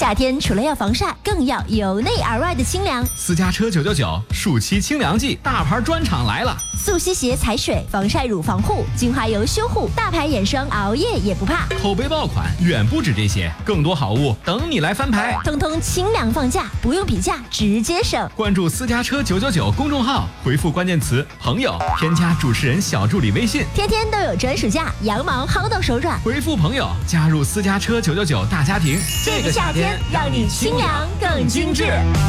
夏天除了要防晒，更要由内而外的清凉。 私家车999暑期清凉季，大牌专场来了！ 速吸鞋踩水，防晒乳防护，精华油修护，大牌眼霜熬夜也不怕。 口碑爆款远不止这些，更多好物等你来翻牌。 通通清凉放假，不用比价，直接省。 关注私家车999公众号，回复关键词朋友，添加主持人小助理微信， 天天都有专属价，羊毛薅到手软。 回复朋友加入私家车999大家庭。 这个夏天让你清凉更精致。